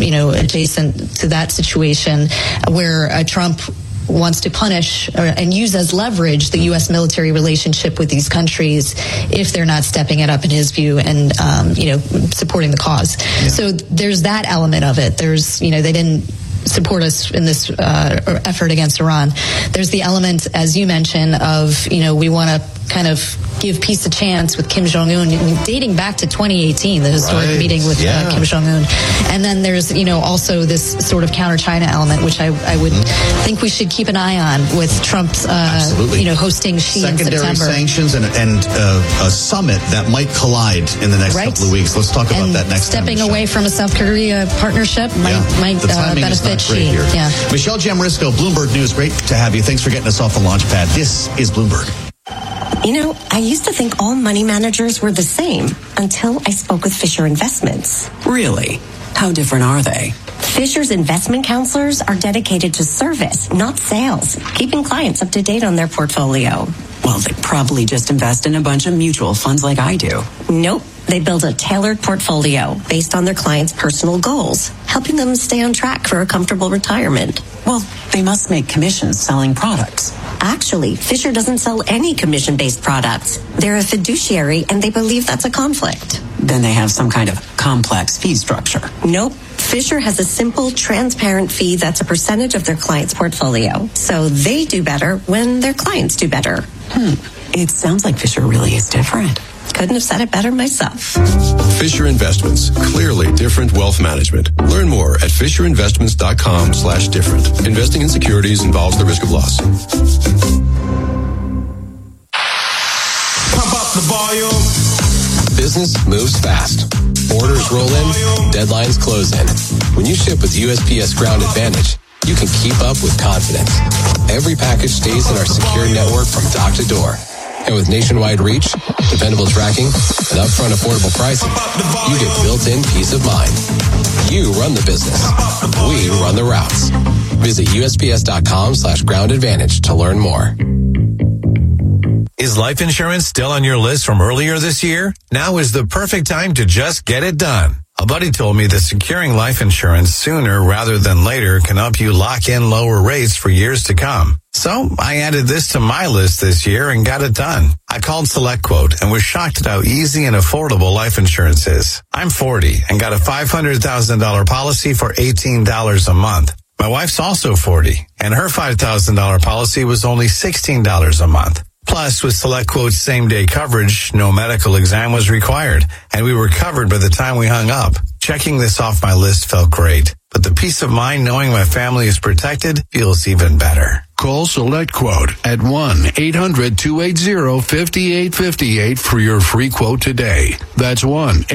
adjacent to that situation where Trump wants to punish and use as leverage the U.S. military relationship with these countries if they're not stepping it up in his view and, supporting the cause. Yeah. So there's that element of it. There's, they didn't support us in this effort against Iran. There's the element, as you mentioned, of, we want to kind of give peace a chance with Kim Jong-un, dating back to 2018, the historic meeting with Kim Jong-un. And then there's, also this sort of counter-China element, which I would think we should keep an eye on with Trump's, hosting Xi in September. Secondary sanctions and a summit that might collide in the next couple of weeks. Let's talk about that next time. Stepping away from a South Korea partnership might benefit Xi. Yeah. Michelle Jamrisco, Bloomberg News. Great to have you. Thanks for getting us off the launch pad. This is Bloomberg. I used to think all money managers were the same until I spoke with Fisher Investments. Really? How different are they? Fisher's investment counselors are dedicated to service, not sales, keeping clients up to date on their portfolio. Well, they probably just invest in a bunch of mutual funds like I do. Nope. They build a tailored portfolio based on their clients' personal goals, helping them stay on track for a comfortable retirement. Well, they must make commissions selling products. Actually, Fisher doesn't sell any commission-based products. They're a fiduciary, and they believe that's a conflict. Then they have some kind of complex fee structure. Nope. Fisher has a simple, transparent fee that's a percentage of their client's portfolio. So they do better when their clients do better. It sounds like Fisher really is different. Couldn't have said it better myself. Fisher Investments. Clearly different wealth management. Learn more at FisherInvestments.com/different. Investing in securities involves the risk of loss. Pump up the volume. Business moves fast. Orders roll in, deadlines close in. When you ship with USPS Ground Advantage, you can keep up with confidence. Every package stays in our secure network from dock to door. And with nationwide reach, dependable tracking, and upfront affordable pricing, you get built-in peace of mind. You run the business. We run the routes. Visit USPS.com/Ground Advantage to learn more. Is life insurance still on your list from earlier this year? Now is the perfect time to just get it done. A buddy told me that securing life insurance sooner rather than later can help you lock in lower rates for years to come. So I added this to my list this year and got it done. I called SelectQuote and was shocked at how easy and affordable life insurance is. I'm 40 and got a $500,000 policy for $18 a month. My wife's also 40 and her $5,000 policy was only $16 a month. Plus, with SelectQuote's same-day coverage, no medical exam was required, and we were covered by the time we hung up. Checking this off my list felt great, but the peace of mind knowing my family is protected feels even better. Call SelectQuote at 1-800-280-5858 for your free quote today. That's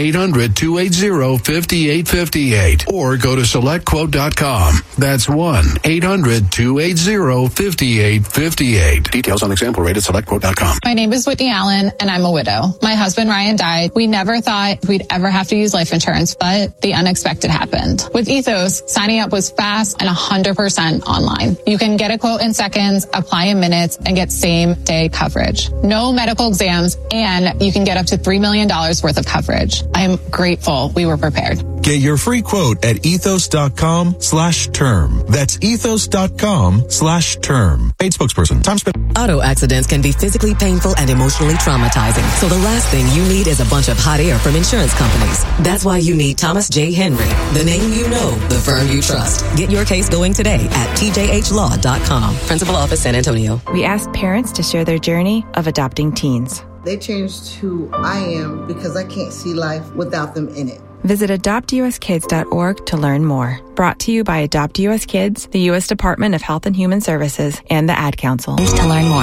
1-800-280-5858. Or go to SelectQuote.com. That's 1-800-280-5858. Details on example rate at SelectQuote.com. My name is Whitney Allen, and I'm a widow. My husband, Ryan, died. We never thought we'd ever have to use life insurance, but the unexpected happened. With Ethos, signing up was fast and 100% online. You can get a quote in seconds, apply in minutes, and get same-day coverage. No medical exams, and you can get up to $3 million worth of coverage. I am grateful we were prepared. Get your free quote at ethos.com/term. That's ethos.com/term. Paid spokesperson. Time spent. Auto accidents can be physically painful and emotionally traumatizing. So the last thing you need is a bunch of hot air from insurance companies. That's why you need Thomas J. Henry, the name you know, the firm you trust. Get your case going today at tjhlaw.com. Principal Office, San Antonio. We asked parents to share their journey of adopting teens. They changed who I am because I can't see life without them in it. Visit adoptuskids.org to learn more. Brought to you by Adopt US Kids, the U.S. Department of Health and Human Services, and the Ad Council. To learn more.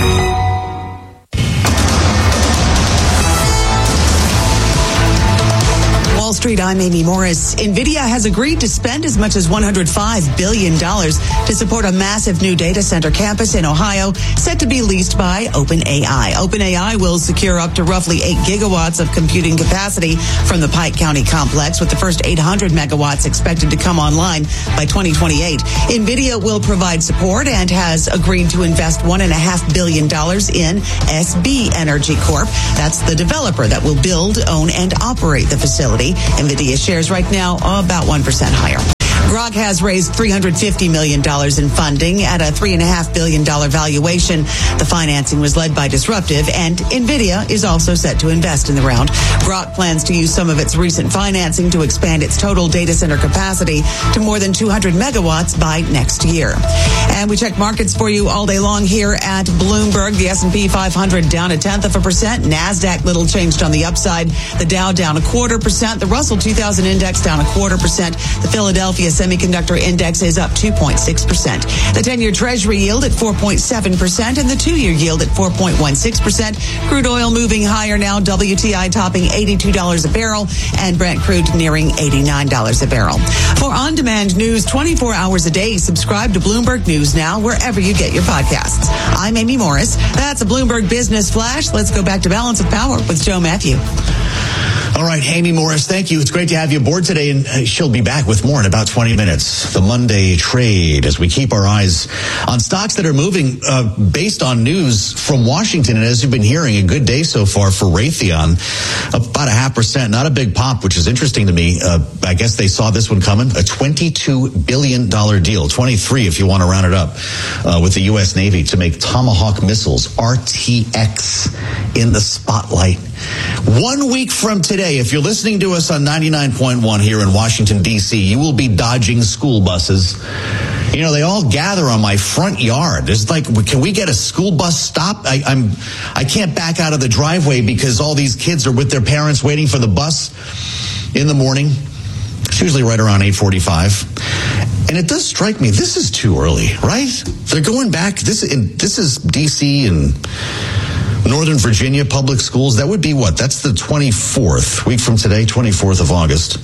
Wall Street, I'm Amy Morris. NVIDIA has agreed to spend as much as $105 billion to support a massive new data center campus in Ohio set to be leased by OpenAI. OpenAI will secure up to roughly 8 gigawatts of computing capacity from the Pike County complex, with the first 800 megawatts expected to come online by 2028. NVIDIA will provide support and has agreed to invest $1.5 billion in SB Energy Corp. That's the developer that will build, own, and operate the facility. NVIDIA shares right now are about 1% higher. Grok has raised $350 million in funding at a $3.5 billion valuation. The financing was led by Disruptive, and NVIDIA is also set to invest in the round. Grok plans to use some of its recent financing to expand its total data center capacity to more than 200 megawatts by next year. And we check markets for you all day long here at Bloomberg. The S&P 500 down 0.1%. NASDAQ little changed on the upside. The Dow down 0.25%. The Russell 2000 index down 0.25%. The Philadelphia Semiconductor Index is up 2.6%. The 10-year Treasury yield at 4.7% and the 2-year yield at 4.16%. Crude oil moving higher now. WTI topping $82 a barrel and Brent crude nearing $89 a barrel. For on-demand news 24 hours a day, subscribe to Bloomberg News Now wherever you get your podcasts. I'm Amy Morris. That's a Bloomberg Business Flash. Let's go back to Balance of Power with Joe Matthew. All right, Amy Morris, thank you. It's great to have you aboard today, and she'll be back with more in about 20 minutes. The Monday trade, as we keep our eyes on stocks that are moving based on news from Washington. And as you've been hearing, a good day so far for Raytheon, up about 0.5%. Not a big pop, which is interesting to me. I guess they saw this one coming. A $22 billion deal, 23 if you want to round it up, with the U.S. Navy to make Tomahawk missiles, RTX, in the spotlight. 1 week from today, if you're listening to us on 99.1 here in Washington, D.C., you will be dodging school buses. You know, they all gather on my front yard. It's like, can we get a school bus stop? I can't back out of the driveway because all these kids are with their parents waiting for the bus in the morning. It's usually right around 8:45. And it does strike me, this is too early, right? They're going back. This is D.C. and Northern Virginia public schools. That would be what? That's the 24th, week from today, 24th of August.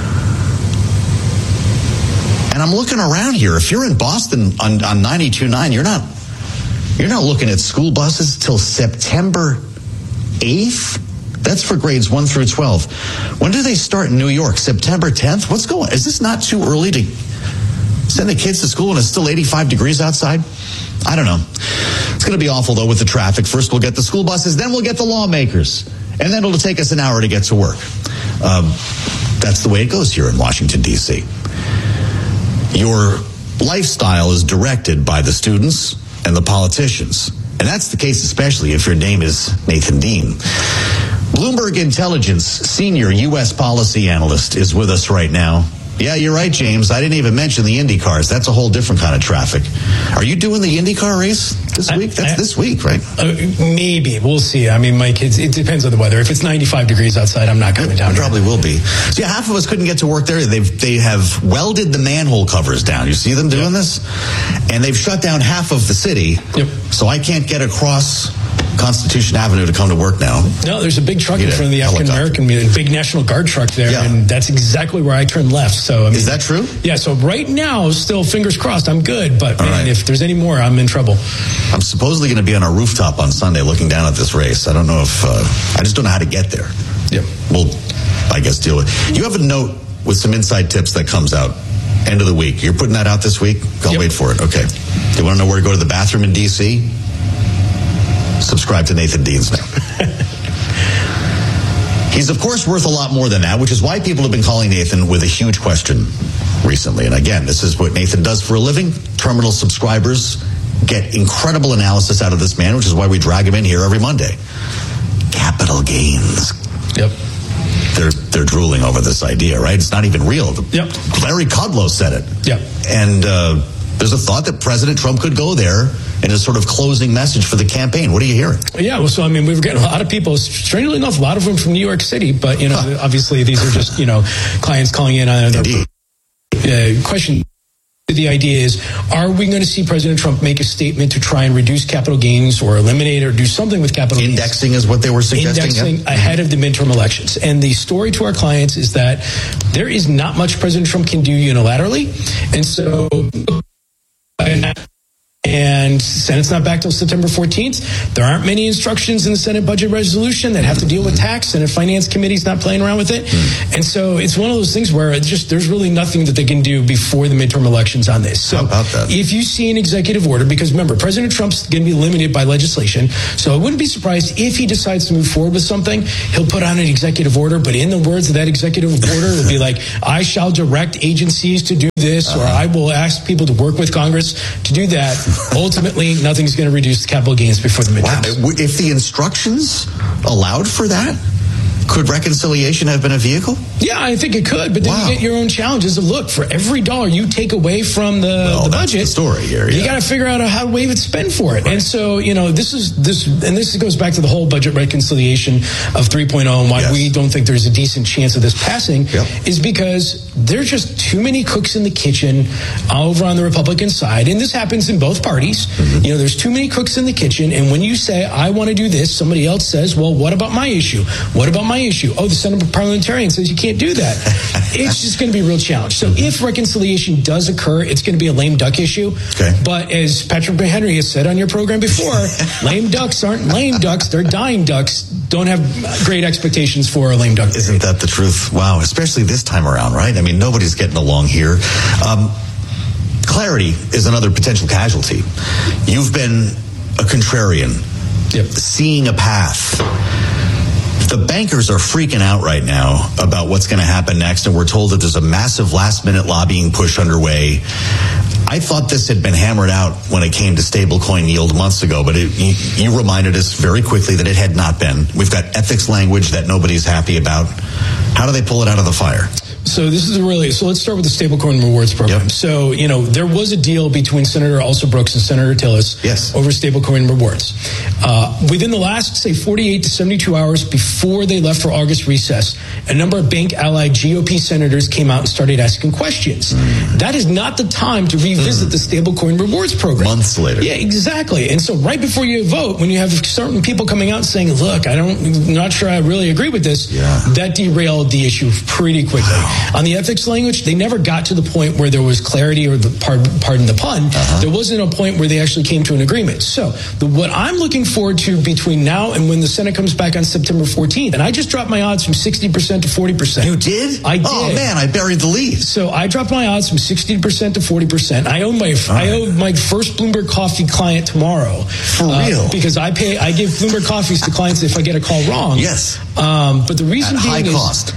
And I'm looking around here. If you're in Boston on 92.9, you're not looking at school buses till September 8th. That's for grades 1 through 12. When do they start in New York? September 10th? What's going on? Is this not too early to send the kids to school and it's still 85 degrees outside? I don't know. It's going to be awful, though, with the traffic. First, we'll get the school buses, then we'll get the lawmakers. And then it'll take us an hour to get to work. That's the way it goes here in Washington, D.C. Your lifestyle is directed by the students and the politicians. And that's the case especially if your name is Nathan Dean. Bloomberg Intelligence senior U.S. policy analyst is with us right now. Yeah, you're right, James. I didn't even mention the Indy cars. That's a whole different kind of traffic. Are you doing the Indy car race this week? That's this week, right? Maybe. We'll see. I mean, my kids, it depends on the weather. If it's 95 degrees outside, I'm not coming down. It probably will be. So, yeah, half of us couldn't get to work there. They have welded the manhole covers down. You see them doing this? And they've shut down half of the city. Yep. So I can't get across Constitution Avenue to come to work now. No, there's a big truck in front of the African American, big National Guard truck there, and that's exactly where I turned left. So, I mean, is that true? Yeah. So right now, still fingers crossed, I'm good. But man, if there's any more, I'm in trouble. I'm supposedly going to be on a rooftop on Sunday, looking down at this race. I don't know if I just don't know how to get there. Yep. We'll, I guess, deal with it. You have a note with some inside tips that comes out end of the week. You're putting that out this week? I'll wait for it. Okay. Do you want to know where to go to the bathroom in D.C.? Subscribe to Nathan Dean's now. He's, of course, worth a lot more than that, which is why people have been calling Nathan with a huge question recently. And again, this is what Nathan does for a living. Terminal subscribers get incredible analysis out of this man, which is why we drag him in here every Monday. Capital gains. Yep. They're drooling over this idea, right? It's not even real. Yep. Larry Kudlow said it. Yep. And there's a thought that President Trump could go there in a sort of closing message for the campaign. What are you hearing? Yeah, well, so, I mean, we've getting a lot of people, strangely enough, a lot of them from New York City, but, obviously these are just, clients calling in on a question. The idea is, are we going to see President Trump make a statement to try and reduce capital gains or eliminate or do something with capital gains? Indexing is what they were suggesting. Indexing ahead of the midterm elections. And the story to our clients is that there is not much President Trump can do unilaterally. And so And Senate's not back till September 14th. There aren't many instructions in the Senate budget resolution that have to deal with tax. Senate Finance Committee's not playing around with it. And so it's one of those things where there's really nothing that they can do before the midterm elections on this. So how about that? If you see an executive order, because remember, President Trump's going to be limited by legislation, so I wouldn't be surprised if he decides to move forward with something, he'll put on an executive order, but in the words of that executive order, it'll be like, I shall direct agencies to do this, or I will ask people to work with Congress to do that. Ultimately, nothing's going to reduce the capital gains before the midterms. Wow. If the instructions allowed for that, could reconciliation have been a vehicle? Yeah, I think it could, but then you get your own challenges of, look, for every dollar you take away from the budget, the story here, you got to figure out how to waive its spend for it. Right. And so, this goes back to the whole budget reconciliation of 3.0 and why we don't think there's a decent chance of this passing is because there's just too many cooks in the kitchen over on the Republican side. And this happens in both parties. There's too many cooks in the kitchen. And when you say, I want to do this, somebody else says, well, what about my issue? What about my issue? Oh, the Senate parliamentarian says you can't do that. It's just going to be a real challenge. So if reconciliation does occur, it's going to be a lame duck issue. Okay. But as Patrick Henry has said on your program before, lame ducks aren't lame ducks. They're dying ducks. Don't have great expectations for a lame duck. Isn't that the truth? Wow. Especially this time around, right? I mean, nobody's getting along here. Clarity is another potential casualty. You've been a contrarian, seeing a path. The bankers are freaking out right now about what's going to happen next, and we're told that there's a massive last-minute lobbying push underway. I thought this had been hammered out when it came to stablecoin yield months ago, but you reminded us very quickly that it had not been. We've got ethics language that nobody's happy about. How do they pull it out of the fire? So let's start with the stablecoin rewards program. So, there was a deal between Senator Alsobrooks and Senator Tillis over stablecoin rewards. Within the last, say, 48 to 72 hours before they left for August recess, a number of bank-allied GOP senators came out and started asking questions. That is not the time to revisit the stablecoin rewards program. Months later. Yeah, exactly. And so right before you vote, when you have certain people coming out and saying, look, I'm not sure I really agree with this, that derailed the issue pretty quickly. Wow. On the ethics language, they never got to the point where there was clarity, or pardon the pun, there wasn't a point where they actually came to an agreement. So what I'm looking forward to between now and when the Senate comes back on September 14th, and I just dropped my odds from 60% to 40%. You did? I did. Oh man, I buried the lead. So I dropped my odds from 60% to 40%. I owe my first Bloomberg Coffee client tomorrow. For real? Because I give Bloomberg Coffees to clients if I get a call wrong. Yes. But the reason at being high cost.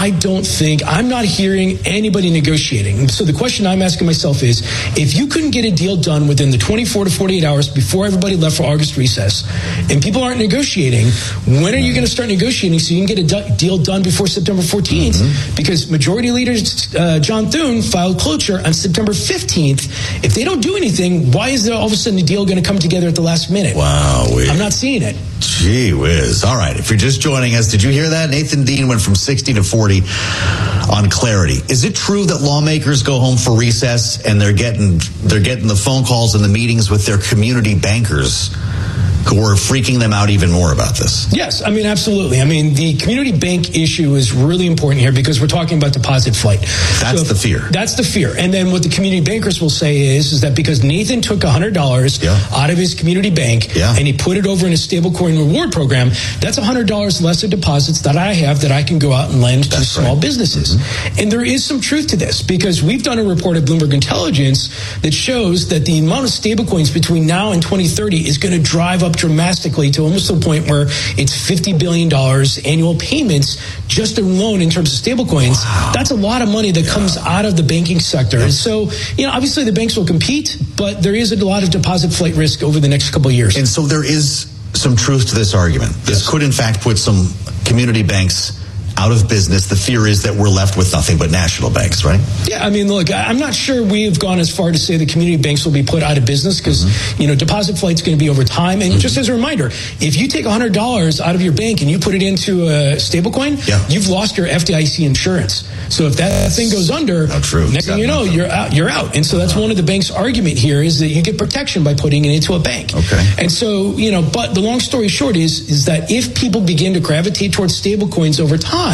I'm not hearing anybody negotiating. So the question I'm asking myself is, if you couldn't get a deal done within the 24 to 48 hours before everybody left for August recess, and people aren't negotiating, when are you going to start negotiating so you can get a deal done before September 14th? Because Majority Leader John Thune filed cloture on September 15th. If they don't do anything, why is there all of a sudden a deal going to come together at the last minute? Wow. I'm not seeing it. Gee whiz. All right. If you're just joining us, did you hear that? Nathan Dean went from 60 to 40 on clarity. Is it true that lawmakers go home for recess and they're getting the phone calls and the meetings with their community bankers who are freaking them out even more about this? Yes, absolutely. The community bank issue is really important here because we're talking about deposit flight. That's the fear. That's the fear. And then what the community bankers will say is that because Nathan took $100 out of his community bank and he put it over in a stablecoin reward program, that's $100 less of deposits that I have that I can go out and lend to small businesses. And there is some truth to this because we've done a report at Bloomberg Intelligence that shows that the amount of stablecoins between now and 2030 is going to drive up dramatically to almost the point where it's $50 billion annual payments just alone in terms of stablecoins. Wow. That's a lot of money that comes out of the banking sector. And so, obviously the banks will compete, but there is a lot of deposit flight risk over the next couple of years. And so there is some truth to this argument. This could in fact put some community banks out of business. The fear is that we're left with nothing but national banks, right? Yeah, look, I'm not sure we've gone as far to say the community banks will be put out of business because, deposit flight's going to be over time. And just as a reminder, if you take $100 out of your bank and you put it into a stablecoin, you've lost your FDIC insurance. So if that thing goes under, next thing you know, you're out. And so that's one of the bank's argument here is that you get protection by putting it into a bank. Okay. And so, but the long story short is that if people begin to gravitate towards stablecoins over time,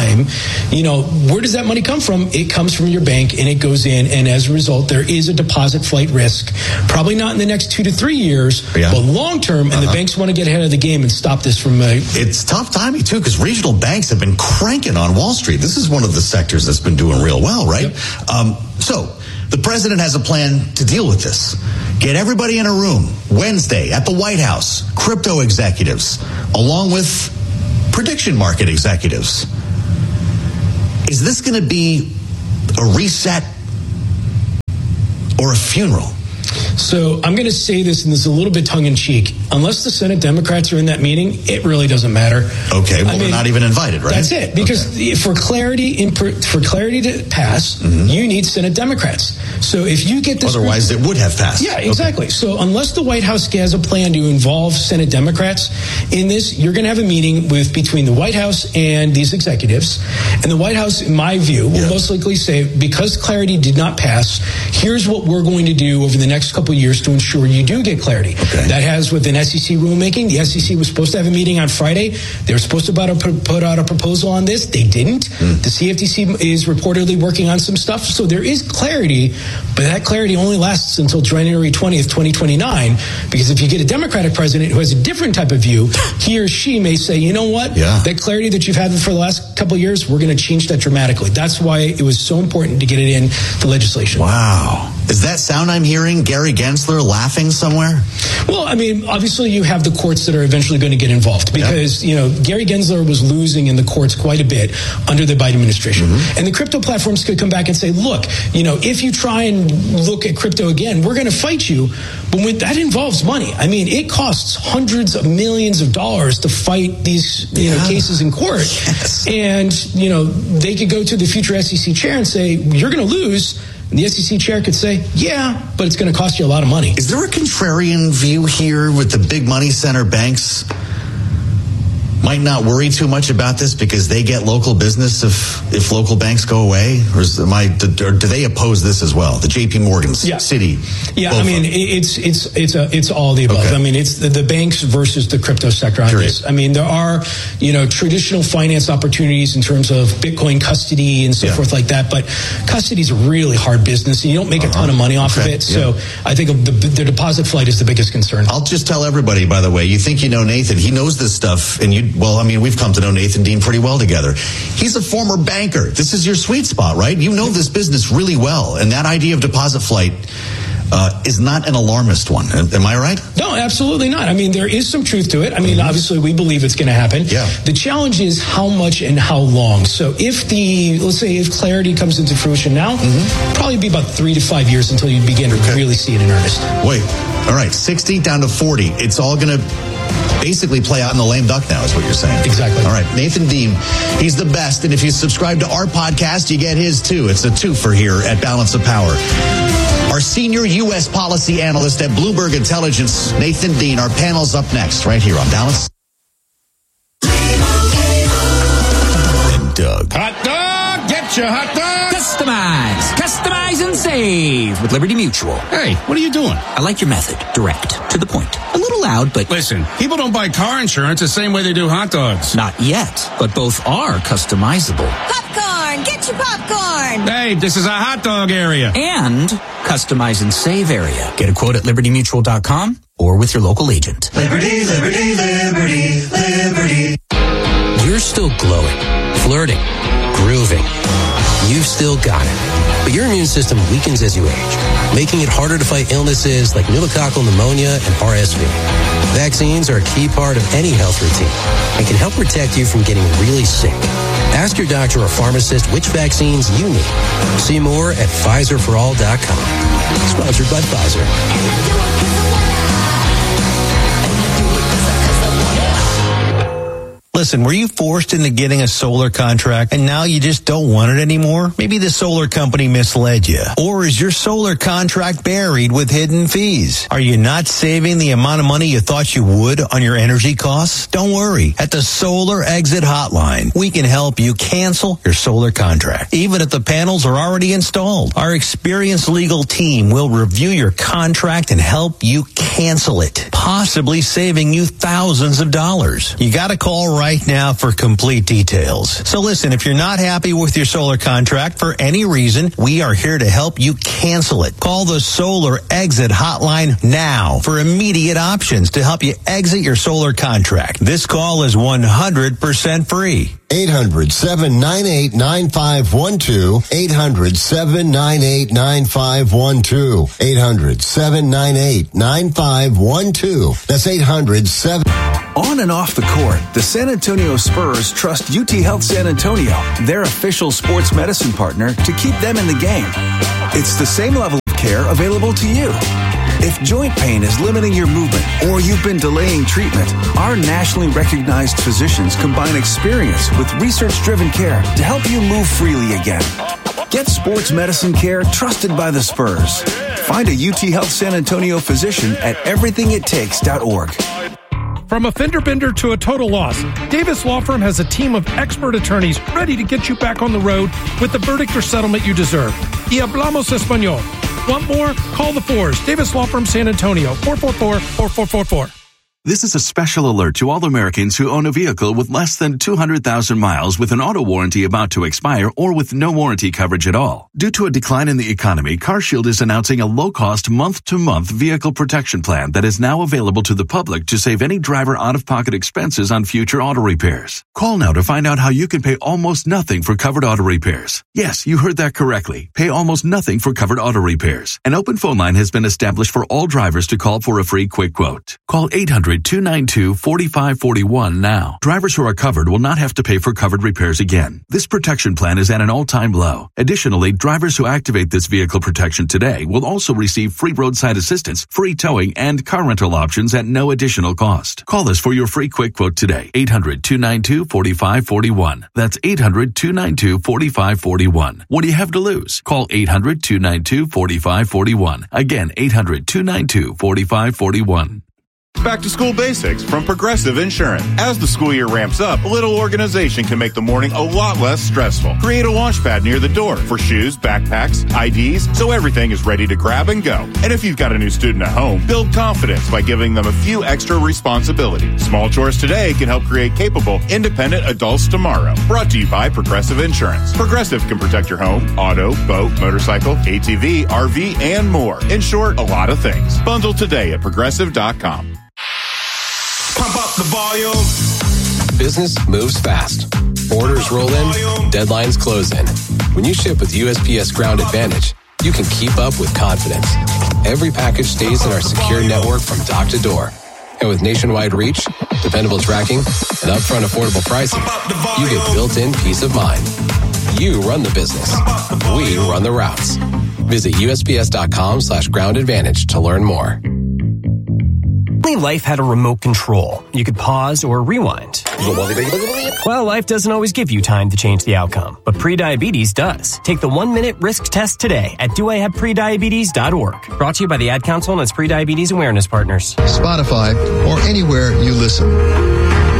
time, where does that money come from? It comes from your bank and it goes in. And as a result, there is a deposit flight risk. Probably not in the next 2 to 3 years, but long term. And the banks want to get ahead of the game and stop this from. It's tough timing too, because regional banks have been cranking on Wall Street. This is one of the sectors that's been doing real well, right? Yep. So the president has a plan to deal with this. Get everybody in a room Wednesday at the White House, crypto executives, along with prediction market executives. Is this going to be a reset or a funeral? So I'm going to say this, and this is a little bit tongue-in-cheek. Unless the Senate Democrats are in that meeting, it really doesn't matter. Okay, well, they're not even invited, right? That's it. Because for clarity to pass, you need Senate Democrats. So if you get this... Otherwise, it would have passed. Yeah, exactly. So unless the White House has a plan to involve Senate Democrats in this, you're going to have a meeting between the White House and these executives. And the White House, in my view, will most likely say, because clarity did not pass, here's what we're going to do over the next couple of years to ensure you do get clarity. That has with an SEC rulemaking. The SEC was supposed to have a meeting on Friday. They were supposed to put out a proposal on this. They didn't. The CFTC is reportedly working on some stuff. So there is clarity, but that clarity only lasts until January 20th, 2029. Because if you get a Democratic president who has a different type of view, he or she may say, you know what? That clarity that you've had for the last couple of years, we're going to change that dramatically. That's why it was so important to get it in the legislation. Wow. Is that sound I'm hearing Gary Gensler laughing somewhere? Well, I mean, obviously you have the courts that are eventually going to get involved because, Gary Gensler was losing in the courts quite a bit under the Biden administration. And the crypto platforms could come back and say, look, if you try and look at crypto again, we're going to fight you. But when that involves money, I mean, it costs hundreds of millions of dollars to fight these cases in court. And, they could go to the future SEC chair and say, you're going to lose. And the SEC chair could say, yeah, but it's going to cost you a lot of money. Is there a contrarian view here with the big money center banks might not worry too much about this because they get local business if local banks go away? Or do they oppose this as well? The JP Morgans, Citi? Yeah, I mean, it's all the above. I mean, it's the banks versus the crypto sector on this. I mean, there are, traditional finance opportunities in terms of Bitcoin custody and so forth like that, but custody is a really hard business and you don't make a ton of money off of it. So I think the deposit flight is the biggest concern. I'll just tell everybody, by the way, you think you know Nathan, he knows this stuff, and we've come to know Nathan Dean pretty well together. He's a former banker. This is your sweet spot, right? You know this business really well, and that idea of deposit flight is not an alarmist one. Am I right? No, absolutely not. I mean, there is some truth to it. I mean, obviously, we believe it's going to happen. Yeah. The challenge is how much and how long. So let's say if clarity comes into fruition now, probably be about 3 to 5 years until you begin to really see it in earnest. Wait, all right, 60 down to 40. It's all going to basically play out in the lame duck now is what you're saying. Exactly. All right. Nathan Dean, he's the best. And if you subscribe to our podcast, you get his too. It's a twofer here at Balance of Power. Our senior U.S. policy analyst at Bloomberg Intelligence, Nathan Dean. Our panel's up next right here on Balance. And Doug. Hot dog, get your hot dog. Customize and save with Liberty Mutual. Hey, what are you doing? I like your method. Direct, to the point. A little loud, but... Listen, people don't buy car insurance the same way they do hot dogs. Not yet, but both are customizable. Popcorn! Get your popcorn! Hey, this is a hot dog area. And customize and save area. Get a quote at libertymutual.com or with your local agent. Liberty, liberty, liberty, liberty. You're still glowing, flirting, grooving. You've still got it. But your immune system weakens as you age, making it harder to fight illnesses like pneumococcal pneumonia and RSV. Vaccines are a key part of any health routine and can help protect you from getting really sick. Ask your doctor or pharmacist which vaccines you need. See more at PfizerForAll.com. Sponsored by Pfizer. Listen, were you forced into getting a solar contract and now you just don't want it anymore? Maybe the solar company misled you. Or is your solar contract buried with hidden fees? Are you not saving the amount of money you thought you would on your energy costs? Don't worry. At the Solar Exit Hotline, we can help you cancel your solar contract, even if the panels are already installed. Our experienced legal team will review your contract and help you cancel it, possibly saving you thousands of dollars. You got to call right now for complete details. So listen, if you're not happy with your solar contract for any reason, we are here to help you cancel it. Call the Solar Exit Hotline now for immediate options to help you exit your solar contract. This call is 100% free. 800-798-9512. 800-798-9512. 800-798-9512. That's 800-7... On and off the court, the San Antonio Spurs trust UT Health San Antonio, their official sports medicine partner, to keep them in the game. It's the same level of care available to you. If joint pain is limiting your movement or you've been delaying treatment, our nationally recognized physicians combine experience with research-driven care to help you move freely again. Get sports medicine care trusted by the Spurs. Find a UT Health San Antonio physician at everythingittakes.org. From a fender bender to a total loss, Davis Law Firm has a team of expert attorneys ready to get you back on the road with the verdict or settlement you deserve. Y hablamos español. Want more? Call the Fours. Davis Law Firm San Antonio, 444-4444. This is a special alert to all Americans who own a vehicle with less than 200,000 miles with an auto warranty about to expire or with no warranty coverage at all. Due to a decline in the economy, CarShield is announcing a low-cost month-to-month vehicle protection plan that is now available to the public to save any driver out-of-pocket expenses on future auto repairs. Call now to find out how you can pay almost nothing for covered auto repairs. Yes, you heard that correctly. Pay almost nothing for covered auto repairs. An open phone line has been established for all drivers to call for a free quick quote. Call 800-292-4541 now. Drivers who are covered will not have to pay for covered repairs again. This protection plan is at an all-time low. Additionally, drivers who activate this vehicle protection today will also receive free roadside assistance, free towing, and car rental options at no additional cost. Call us for your free quick quote today. 800-292-4541. That's 800-292-4541. What do you have to lose? Call 800-292-4541. Again, 800-292-4541. Back to school basics from Progressive Insurance. As the school year ramps up, a little organization can make the morning a lot less stressful. Create a launch pad near the door for shoes, backpacks, IDs, so everything is ready to grab and go. And if you've got a new student at home, build confidence by giving them a few extra responsibilities. Small chores today can help create capable, independent adults tomorrow. Brought to you by Progressive Insurance. Progressive can protect your home, auto, boat, motorcycle, ATV, RV, and more. In short, a lot of things. Bundle today at Progressive.com. Pump up the volume. Business moves fast. Orders roll in, deadlines close in. When you ship with USPS Ground Advantage, you can keep up with confidence. Every package stays in our secure network from dock to door. And with nationwide reach, dependable tracking, and upfront affordable pricing, you get built-in peace of mind. You run the business. We run the routes. Visit USPS.com/Ground Advantage to learn more. Life had a remote control. You could pause or rewind. Well, life doesn't always give you time to change the outcome, but prediabetes does. Take the 1-minute risk test today at doihaveprediabetes.org. Brought to you by the Ad Council and its prediabetes awareness partners. Spotify, or anywhere you listen.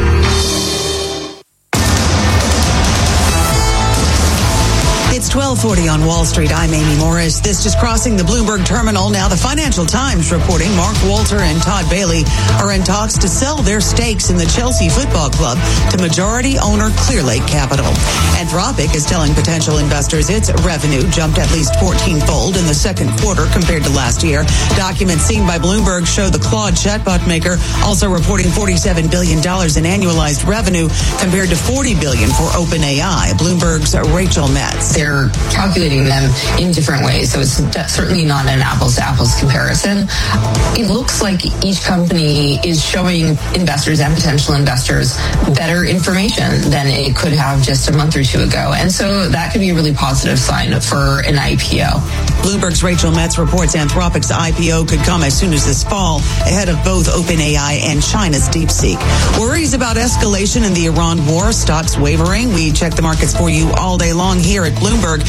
It's 12:40 on Wall Street. I'm Amy Morris. This just crossing the Bloomberg terminal. Now the Financial Times reporting Mark Walter and Todd Bailey are in talks to sell their stakes in the Chelsea Football Club to majority owner Clearlake Capital. Anthropic is telling potential investors its revenue jumped at least 14-fold in the second quarter compared to last year. Documents seen by Bloomberg show the Claude chatbot maker also reporting $47 billion in annualized revenue compared to $40 billion for OpenAI. Bloomberg's Rachel Metz. They're calculating them in different ways, so it's certainly not an apples-to-apples comparison. It looks like each company is showing investors and potential investors better information than it could have just a month or two ago, and so that could be a really positive sign for an IPO. Bloomberg's Rachel Metz reports Anthropic's IPO could come as soon as this fall, ahead of both OpenAI and China's DeepSeek. Worries about escalation in the Iran war, stocks wavering. We check the markets for you all day long here at Bloomberg.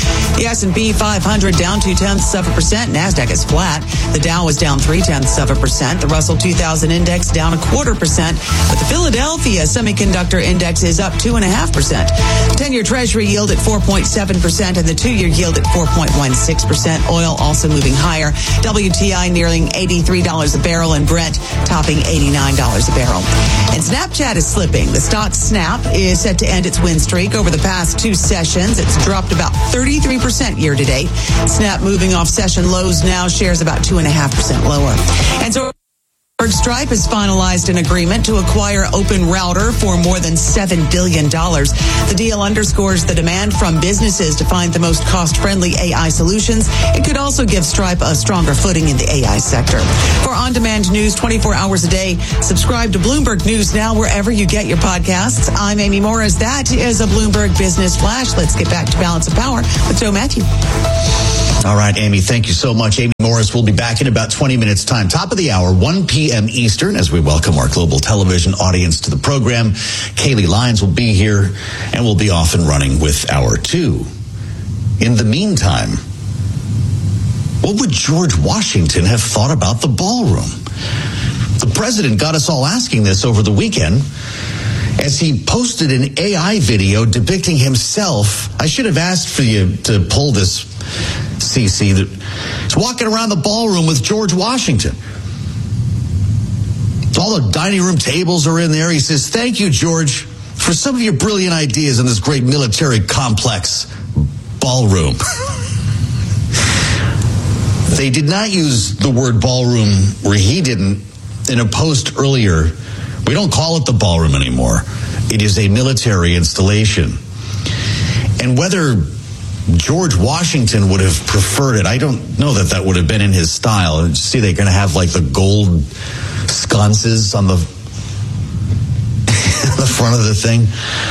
The S&P 500 down 0.2%. NASDAQ is flat. The Dow is down 0.3%. The Russell 2000 index down 0.25%. But the Philadelphia Semiconductor Index is up 2.5%. 10-year Treasury yield at 4.7% and the 2-year yield at 4.16%. Oil also moving higher. WTI nearing $83 a barrel and Brent topping $89 a barrel. And Snapchat is slipping. The stock Snap is set to end its win streak. Over the past 2 sessions, it's dropped about 33% year to date. Snap moving off session lows now, shares about 2.5% lower. And so Stripe has finalized an agreement to acquire Open Router for more than $7 billion. The deal underscores the demand from businesses to find the most cost-friendly AI solutions. It could also give Stripe a stronger footing in the AI sector. For on-demand news 24 hours a day, subscribe to Bloomberg News Now wherever you get your podcasts. I'm Amy Morris. That is a Bloomberg Business Flash. Let's get back to Balance of Power with Joe Matthew. All right, Amy, thank you so much. Amy Morris will be back in about 20 minutes' time. Top of the hour, 1 p.m. Eastern, as we welcome our global television audience to the program. Kaylee Lyons will be here, and we'll be off and running with Hour 2. In the meantime, what would George Washington have thought about the ballroom? The president got us all asking this over the weekend as he posted an AI video depicting himself. I should have asked for you to pull this, CC, that he's walking around the ballroom with George Washington. All the dining room tables are in there. He says, "Thank you, George, for some of your brilliant ideas in this great military complex ballroom." They did not use the word ballroom, or he didn't, in a post earlier. We don't call it the ballroom anymore. It is a military installation. And whether George Washington would have preferred it, I don't know that would have been in his style. And see, they're going to have like the gold sconces on the the front of the thing.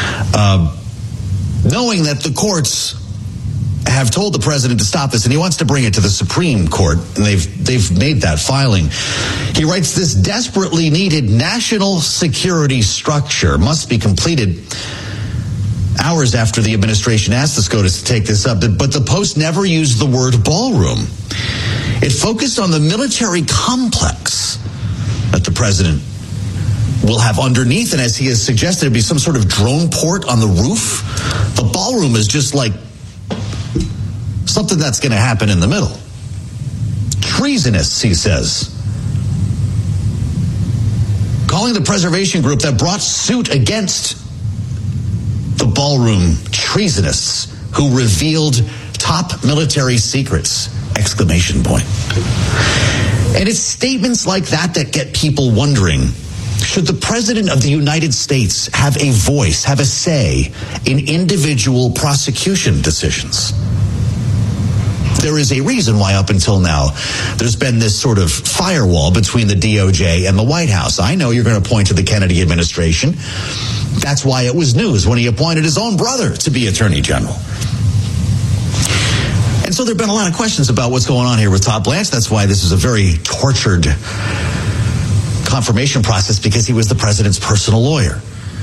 Knowing that the courts have told the president to stop this, and he wants to bring it to the Supreme Court, and they've made that filing. He writes, "This desperately needed national security structure must be completed." Hours after the administration asked the SCOTUS to take this up, but the Post never used the word ballroom. It focused on the military complex that the president will have underneath, and as he has suggested, it'd be some sort of drone port on the roof. The ballroom is just like something that's going to happen in the middle. Treasonous, he says. Calling the preservation group that brought suit against the ballroom treasonous, who revealed top military secrets! Exclamation point. And it's statements like that that get people wondering, should the president of the United States have a voice, have a say in individual prosecution decisions? There is a reason why up until now there's been this sort of firewall between the DOJ and the White House. I know you're going to point to the Kennedy administration. That's why it was news when he appointed his own brother to be Attorney General. And so there have been a lot of questions about what's going on here with Todd Blanche. That's why this is a very tortured confirmation process, because he was the president's personal lawyer.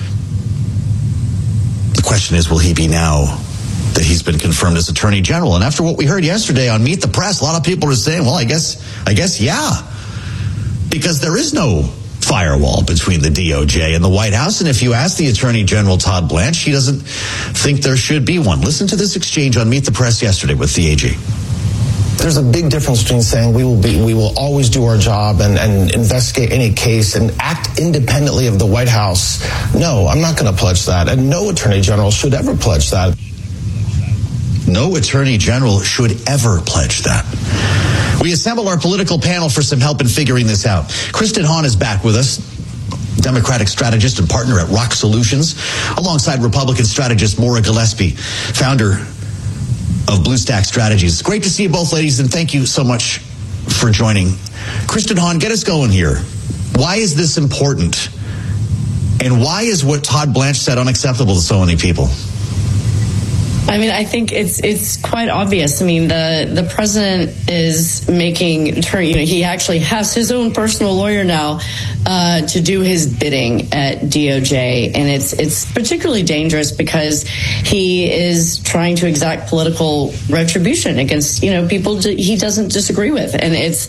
The question is, will he be now that he's been confirmed as Attorney General? And after what we heard yesterday on Meet the Press, a lot of people are saying, well, I guess yeah, because there is no firewall between the DOJ and the White House. And if you ask the Attorney General, Todd Blanche, she doesn't think there should be one. Listen to this exchange on Meet the Press yesterday with the AG. There's a big difference between saying we will always do our job and investigate any case and act independently of the White House. No, I'm not going to pledge that. And no Attorney General should ever pledge that. No Attorney General should ever pledge that. We assemble our political panel for some help in figuring this out. Kristen Hahn is back with us, Democratic strategist and partner at Rock Solutions, alongside Republican strategist Maura Gillespie, founder of Blue Stack Strategies. It's great to see you both, ladies, and thank you so much for joining. Kristen Hahn, get us going here. Why is this important? And why is what Todd Blanche said unacceptable to so many people? I mean, I think it's quite obvious. I mean, the president is making he actually has his own personal lawyer now to do his bidding at DOJ, and it's particularly dangerous because he is trying to exact political retribution against people he doesn't disagree with, and it's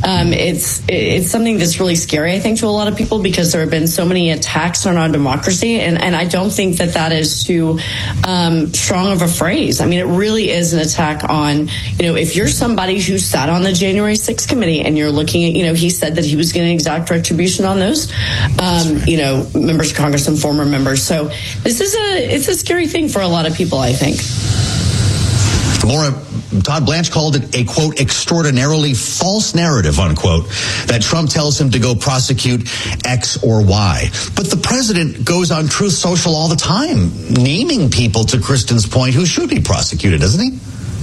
something that's really scary, I think, to a lot of people because there have been so many attacks on our democracy, and I don't think that is too strong of a phrase. I mean, it really is an attack on, if you're somebody who sat on the January 6th committee and you're looking at, he said that he was going to exact retribution on those, members of Congress and former members. So it's a scary thing for a lot of people, I think. Maura, Todd Blanche called it a, quote, extraordinarily false narrative, unquote, that Trump tells him to go prosecute X or Y. But the president goes on Truth Social all the time, naming people, to Kristen's point, who should be prosecuted, doesn't he?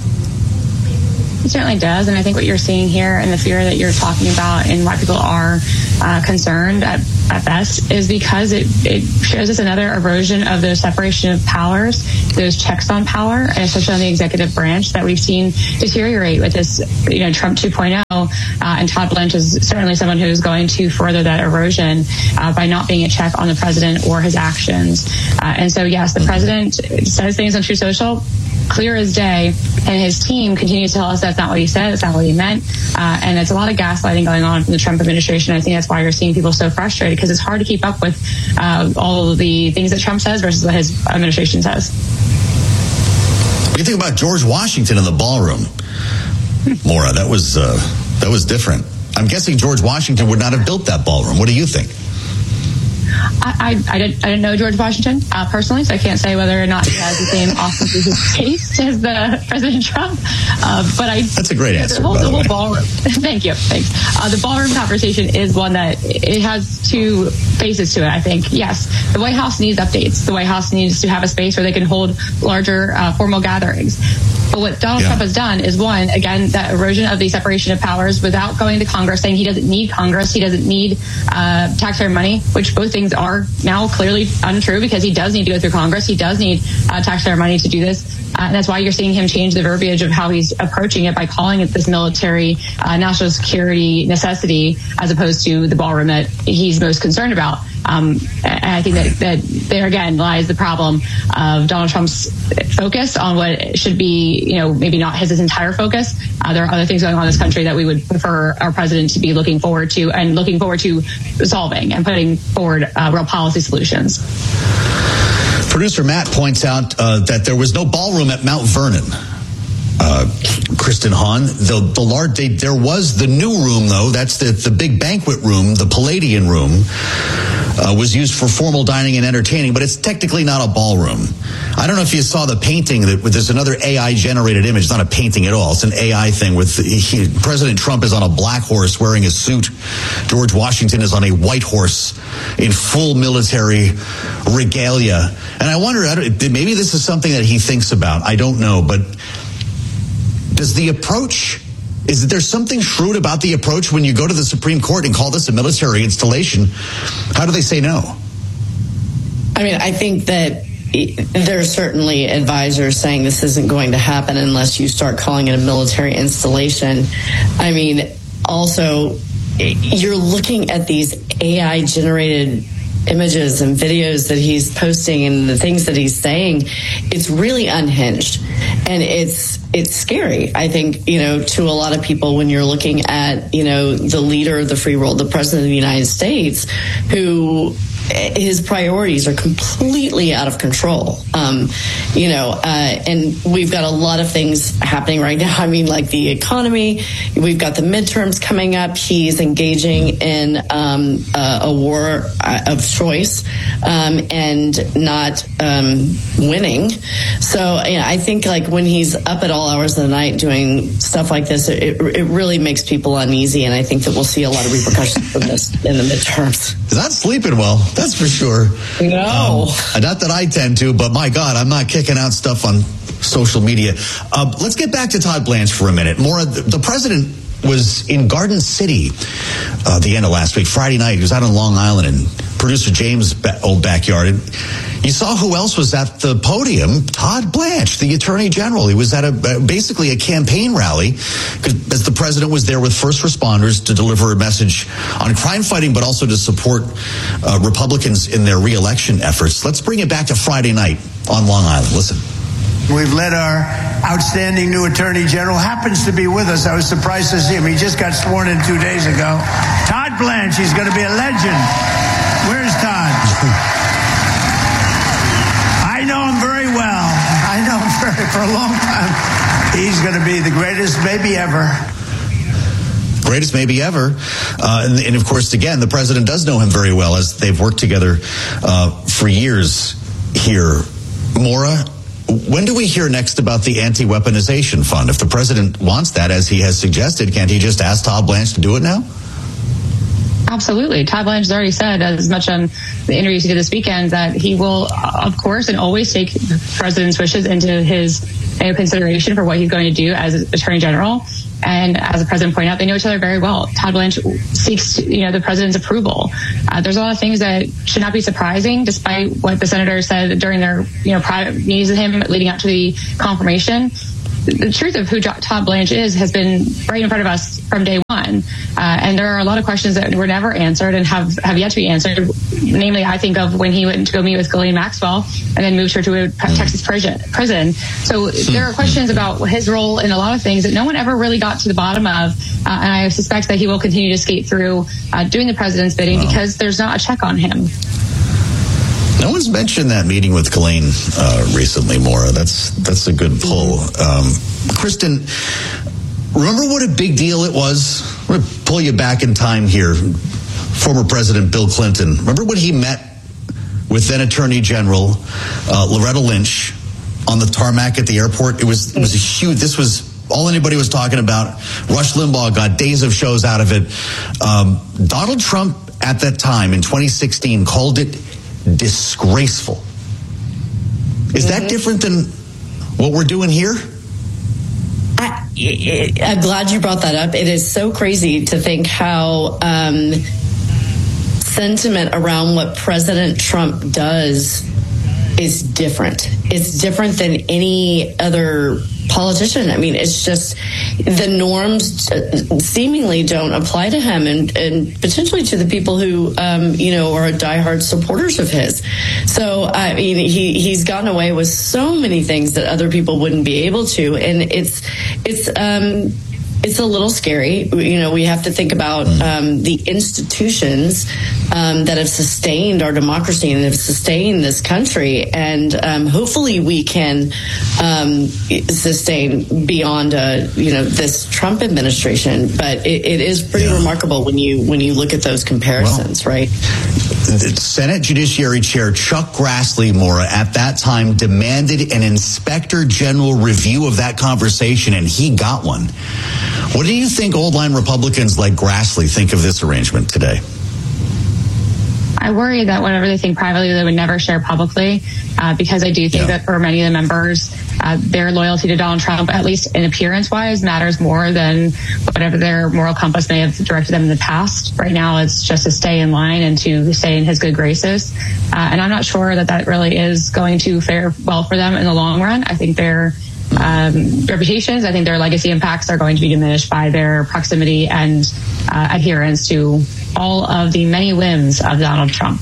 It certainly does, and I think what you're seeing here and the fear that you're talking about and why people are concerned at best is because it shows us another erosion of the separation of powers, those checks on power, and especially on the executive branch that we've seen deteriorate with this, Trump 2.0. And Todd Blanche is certainly someone who is going to further that erosion by not being a check on the president or his actions. And so, yes, the president says things on Truth Social, clear as day, and his team continues to tell us that's not what he said, that's not what he meant, and it's a lot of gaslighting going on from the Trump administration. I think that's why you're seeing people so frustrated, because it's hard to keep up with all of the things that Trump says versus what his administration says. What do you think about George Washington in the ballroom? Maura, that was different. I'm guessing George Washington would not have built that ballroom. What do you think? I didn't know George Washington personally, so I can't say whether or not he has the same awesome taste as the President Trump. But that's a great answer. The whole ballroom. Thank you. Thanks. The ballroom conversation is one that it has two faces to it. I think yes, the White House needs updates. The White House needs to have a space where they can hold larger formal gatherings. But what Donald Trump has done is, one, again, that erosion of the separation of powers without going to Congress, saying he doesn't need Congress, he doesn't need taxpayer money, which both things are now clearly untrue because he does need to go through Congress. He does need taxpayer money to do this. And that's why you're seeing him change the verbiage of how he's approaching it by calling it this military national security necessity as opposed to the ballroom that he's most concerned about. And I think that there again lies the problem of Donald Trump's focus on what should be, maybe not his entire focus. There are other things going on in this country that we would prefer our president to be looking forward to solving and putting forward real policy solutions. Producer Matt points out that there was no ballroom at Mount Vernon. Kristen Hahn, there was the new room, though. That's the big banquet room, the Palladian room, was used for formal dining and entertaining, but it's technically not a ballroom. I don't know if you saw the painting. There's another AI-generated image. It's not a painting at all. It's an AI thing with President Trump is on a black horse wearing a suit. George Washington is on a white horse in full military regalia. And I wonder, maybe this is something that he thinks about. I don't know, but is there something shrewd about the approach when you go to the Supreme Court and call this a military installation? How do they say no? I mean, I think that there are certainly advisors saying this isn't going to happen unless you start calling it a military installation. I mean, also, you're looking at these AI-generated images and videos that he's posting and the things that he's saying. It's really unhinged, and it's scary, I think, to a lot of people when you're looking at, the leader of the free world, the president of the United States, who his priorities are completely out of control. And we've got a lot of things happening right now. I mean, like the economy, we've got the midterms coming up. He's engaging in a war of choice and not winning. So I think like when he's up at all hours of the night doing stuff like this, it really makes people uneasy. And I think that we'll see a lot of repercussions from this in the midterms. He's not sleeping well. That's for sure. No. Not that I tend to, but my God, I'm not kicking out stuff on social media. Let's get back to Todd Blanche for a minute. Maura, the president was in Garden City the end of last week, Friday night. He was out on Long Island in producer James' old backyard. And You saw who else was at the podium? Todd Blanche, the Attorney General. He was at basically a campaign rally as the president was there with first responders to deliver a message on crime fighting, but also to support Republicans in their re-election efforts. Let's bring it back to Friday night on Long Island. Listen. We've let our outstanding new Attorney General, happens to be with us. I was surprised to see him. He just got sworn in 2 days ago. Todd Blanche, he's going to be a legend. Where's Todd? I know him very well. I know him for a long time. He's going to be the greatest maybe ever. Greatest maybe ever. And of course, again, the president does know him very well as they've worked together for years here. Maura, when do we hear next about the anti-weaponization fund? If the president wants that, as he has suggested, can't he just ask Todd Blanche to do it now? Absolutely. Todd Blanche has already said, as much on the interviews he did this weekend, that he will, of course, and always take the president's wishes into his consideration for what he's going to do as Attorney General. And as the president pointed out, they know each other very well. Todd Blanche seeks, the president's approval. There's a lot of things that should not be surprising, despite what the senator said during their, private meetings with him leading up to the confirmation. The truth of who Todd Blanche is has been right in front of us from day one. And there are a lot of questions that were never answered and have yet to be answered. Namely, I think of when he went to go meet with Ghislaine Maxwell and then moved her to a Texas prison. So there are questions about his role in a lot of things that no one ever really got to the bottom of. And I suspect that he will continue to skate through doing the president's bidding because there's not a check on him. No one's mentioned that meeting with Ghislaine recently, Maura. That's a good pull. Kristen, remember what a big deal it was? I'm going to pull you back in time here. Former President Bill Clinton. Remember when he met with then Attorney General Loretta Lynch on the tarmac at the airport? It was a huge. This was all anybody was talking about. Rush Limbaugh got days of shows out of it. Donald Trump at that time in 2016 called it disgraceful. Is that different than what we're doing here? I'm glad you brought that up. It is so crazy to think how sentiment around what President Trump does is different. It's different than any other politician. I mean, it's just the norms seemingly don't apply to him and potentially to the people who, are diehard supporters of his. So, I mean, he's gotten away with so many things that other people wouldn't be able to. And it's a little scary. We have to think about the institutions that have sustained our democracy and have sustained this country. And hopefully we can sustain beyond, this Trump administration. But it is pretty remarkable when you look at those comparisons, right? The Senate Judiciary Chair Chuck Grassley, Maura, at that time demanded an inspector general review of that conversation, and he got one. What do you think old line Republicans like Grassley think of this arrangement today? I worry that whatever they think privately, they would never share publicly, because I do think that for many of the members, their loyalty to Donald Trump, at least in appearance-wise, matters more than whatever their moral compass may have directed them in the past. Right now, it's just to stay in line and to stay in his good graces. And I'm not sure that really is going to fare well for them in the long run. I think their reputations, I think their legacy impacts are going to be diminished by their proximity and adherence to all of the many whims of Donald Trump.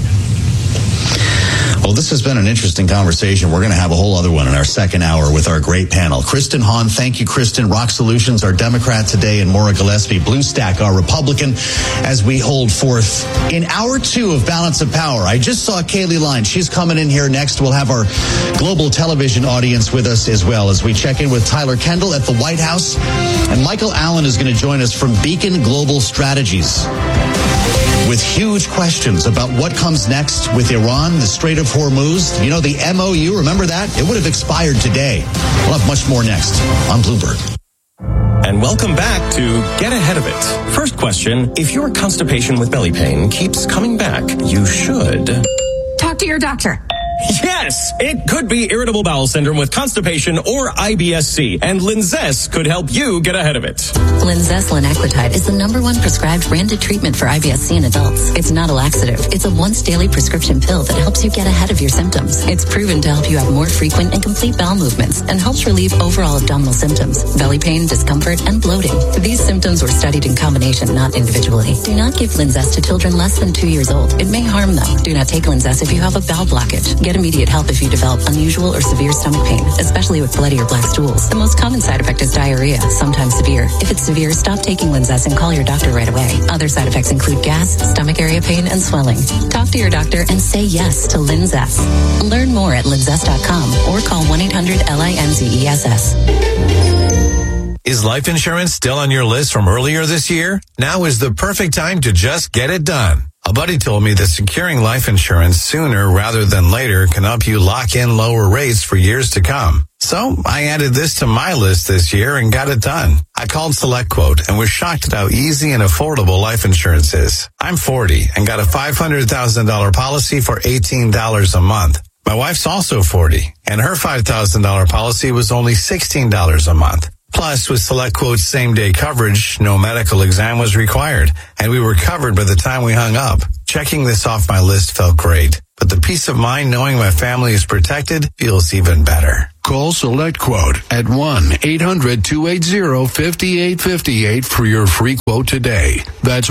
Well, this has been an interesting conversation. We're going to have a whole other one in our second hour with our great panel. Kristen Hahn, thank you, Kristen. Rock Solutions, our Democrat today, and Maura Gillespie, Blue Stack, our Republican, as we hold forth in hour 2 of Balance of Power. I just saw Kaylee Line. She's coming in here next. We'll have our global television audience with us as well as we check in with Tyler Kendall at the White House. And Michael Allen is going to join us from Beacon Global Strategies with huge questions about what comes next with Iran, the Strait of Hormuz. The MOU, remember that? It would have expired today. We'll have much more next on Bloomberg. And welcome back to Get Ahead of It. First question, if your constipation with belly pain keeps coming back, you should talk to your doctor. Yes, it could be irritable bowel syndrome with constipation or IBS-C, and Linzess could help you get ahead of it. Linzess linaclotide is the #1 prescribed branded treatment for IBS-C in adults. It's not a laxative. It's a once-daily prescription pill that helps you get ahead of your symptoms. It's proven to help you have more frequent and complete bowel movements and helps relieve overall abdominal symptoms, belly pain, discomfort, and bloating. These symptoms were studied in combination, not individually. Do not give Linzess to children less than 2 years old. It may harm them. Do not take Linzess if you have a bowel blockage. Get immediate help if you develop unusual or severe stomach pain, especially with bloody or black stools. The most common side effect is diarrhea, sometimes severe. If it's severe, stop taking Linzess and call your doctor right away. Other side effects include gas, stomach area pain, and swelling. Talk to your doctor and say yes to Linzess. Learn more at linzess.com or call 1-800-LINZESS. Is life insurance still on your list from earlier this year? Now is the perfect time to just get it done. A buddy told me that securing life insurance sooner rather than later can help you lock in lower rates for years to come. So I added this to my list this year and got it done. I called SelectQuote and was shocked at how easy and affordable life insurance is. I'm 40 and got a $500,000 policy for $18 a month. My wife's also 40 and her $5,000 policy was only $16 a month. Plus, with SelectQuote's same-day coverage, no medical exam was required, and we were covered by the time we hung up. Checking this off my list felt great, but the peace of mind knowing my family is protected feels even better. Call SelectQuote at 1-800-280-5858 for your free quote today. That's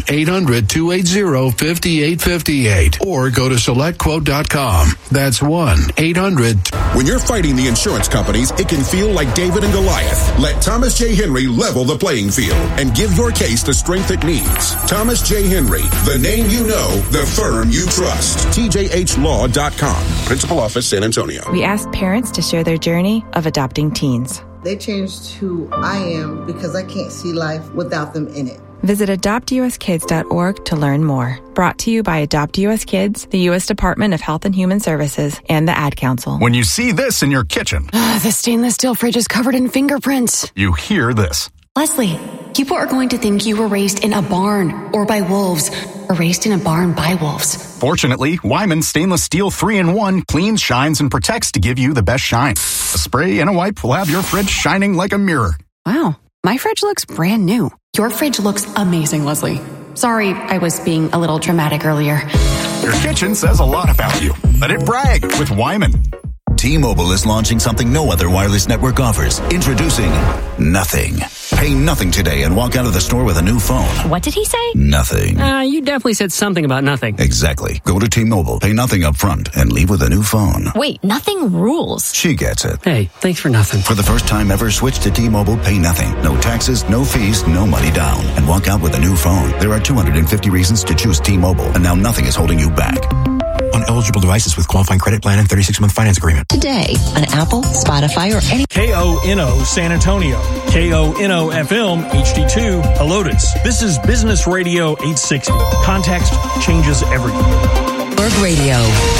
1-800-280-5858. Or go to SelectQuote.com. That's 1-800... When you're fighting the insurance companies, it can feel like David and Goliath. Let Thomas J. Henry level the playing field and give your case the strength it needs. Thomas J. Henry, the name you know, the firm you trust. TJHLaw.com. Principal Office, San Antonio. We asked parents to share their journey of adopting teens. They changed who I am because I can't see life without them in it. Visit AdoptUSKids.org to learn more. Brought to you by Adopt US Kids, the U.S. Department of Health and Human Services, and the Ad Council. When you see this in your kitchen, the stainless steel fridge is covered in fingerprints. You hear this. Leslie, people are going to think you were raised in a barn or by wolves, or raised in a barn by wolves. Fortunately, Wyman Stainless Steel 3-in-1 cleans, shines, and protects to give you the best shine. A spray and a wipe will have your fridge shining like a mirror. Wow, my fridge looks brand new. Your fridge looks amazing, Leslie. Sorry, I was being a little dramatic earlier. Your kitchen says a lot about you. Let it brag with Wyman. T-Mobile is launching something no other wireless network offers. Introducing Nothing. Pay nothing today and walk out of the store with a new phone. What did he say? Nothing. You definitely said something about nothing. Exactly. Go to T-Mobile, pay nothing up front, and leave with a new phone. Wait, nothing rules. She gets it. Hey, thanks for nothing. For the first time ever, switch to T-Mobile, pay nothing. No taxes, no fees, no money down. And walk out with a new phone. There are 250 reasons to choose T-Mobile, and now nothing is holding you back. On eligible devices with qualifying credit plan and 36-month finance agreement. Today on Apple, Spotify, or any... KONO San Antonio. KONO FM HD2 Helotes. This is Business Radio 860. Context changes everything. Berg Radio.